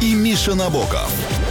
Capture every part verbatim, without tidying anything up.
и Миша Набоков.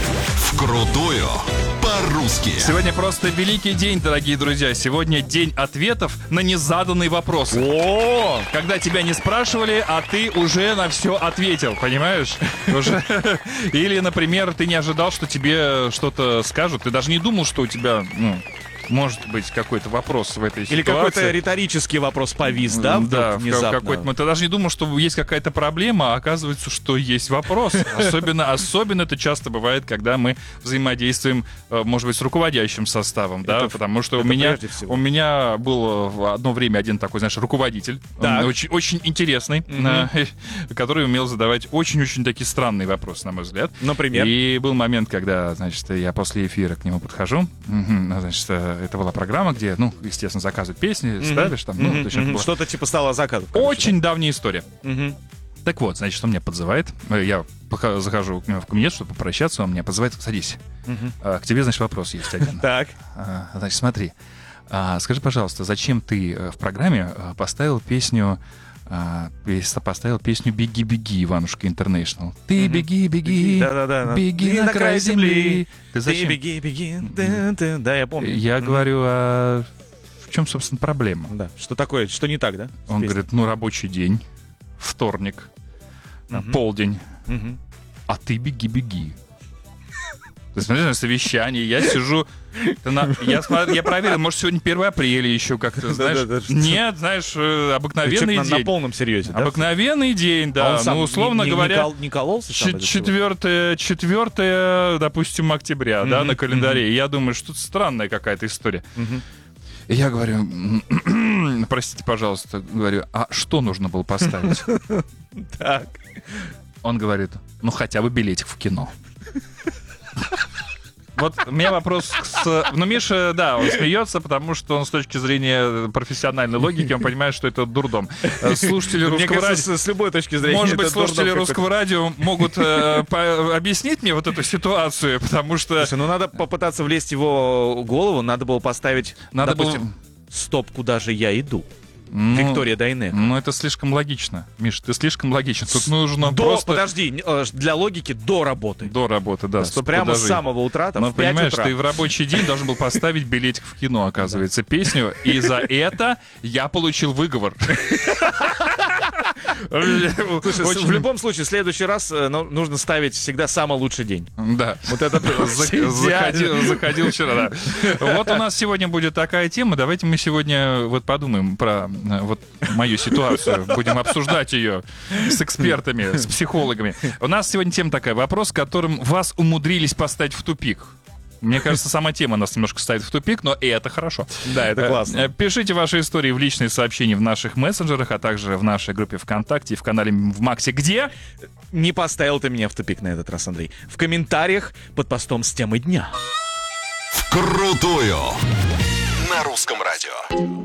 Вкрутую по-русски. Сегодня просто великий день, дорогие друзья. Сегодня день ответов на незаданные вопросы. О! Когда тебя не спрашивали, а ты уже на все ответил, понимаешь? Уже. Или, например, ты не ожидал, что тебе что-то скажут. Ты даже не думал, что у тебя, ну, может быть какой-то вопрос в этой ситуации. Или какой-то риторический вопрос повис, да? Да, внезапно. какой-то. Ты даже не думал, что есть какая-то проблема, а оказывается, что есть вопрос. Особенно, особенно это часто бывает, когда мы взаимодействуем, может быть, с руководящим составом, да, Это, потому что у это меня, всего. у меня был в одно время один такой, знаешь, руководитель, Так. очень, очень интересный, mm-hmm. который умел задавать очень-очень такие странные вопросы, на мой взгляд. Например? И был момент, когда, значит, я после эфира к нему подхожу, значит, это была программа, где, ну, естественно, заказывают песни, mm-hmm. ставишь там, ну, mm-hmm. то есть mm-hmm. что-то типа стало заказом. Очень да? давняя история. Mm-hmm. Так вот, значит, он меня подзывает. Я захожу к нему в кабинет, чтобы попрощаться, он меня подзывает, садись. Mm-hmm. А, к тебе, значит, вопрос есть один. Так. А, значит, смотри. А, скажи, пожалуйста, зачем ты в программе поставил песню А, поставил песню «Беги, беги, Иванушка Интернешнл». Ты беги, беги, Да-да-да. беги на край земли. Ты зачем? Ты беги, беги. Да, да, да, я помню. Я говорю, а в чем, собственно, проблема? Да. Что такое? Что не так, да? Он говорит, ну, рабочий день, вторник, Мгм. полдень, Мгм. а ты беги, беги. Ты смотришь на совещание, я сижу, ты на- я, смотрю, я проверил, может, сегодня первое апреля еще как-то, знаешь. Да-да-да, что- Нет, знаешь, э, обыкновенный на, на день. полном серьезе, да? Обыкновенный день, да. А он сам Ну, условно не, не- говоря, не, кол- не кололся сам Ч- из-за чего? четвертое, четвертое, допустим, октября, да, Мгм, на календаре. И я думаю, что это странная какая-то история. Мгм. И я говорю, простите, пожалуйста, говорю, а что нужно было поставить? Так. Он говорит, ну хотя бы билетик в кино. Вот у меня вопрос с... Ну, Миша, да, он смеется, потому что он с точки зрения профессиональной логики, он понимает, что это дурдом. Слушатели Мне русского кажется, радио... с, с любой точки зрения. Может быть, это слушатели дурдом русского радио могут э, по- объяснить мне вот эту ситуацию, потому что... какой-то. Слушай, ну надо попытаться влезть в его голову, надо было поставить, Надо было- допустим, «Стоп, куда же я иду?» Ну, Виктория Дайнеко. Ну, это слишком логично. Миш, ты слишком логичен. Тут нужно До, просто... подожди, э, для логики до работы. До работы, да. Да, стоп, прямо подожди. с самого утра, там, Но в пять понимаешь, утра. ты в рабочий день должен был поставить билетик в кино, оказывается, песню. И за это я получил выговор. Слушай, Очень- в любом случае, в следующий раз э, ну, нужно ставить всегда самый лучший день. Да. Вот это Зак- Заходил, заходил вчера, да. Вот у нас сегодня будет такая тема. Давайте мы сегодня вот подумаем про э, вот мою ситуацию. Будем обсуждать ее с экспертами, с психологами. У нас сегодня тема такая. Вопрос, которым вас умудрились поставить в тупик. Мне кажется, сама тема нас немножко ставит в тупик, но и это хорошо. Да, это классно. Э, э, Пишите ваши истории в личные сообщения в наших мессенджерах, а также в нашей группе ВКонтакте и в канале в Максе. Где? Не поставил ты меня в тупик на этот раз, Андрей. В комментариях под постом с темой дня. Вкрутую на русском радио.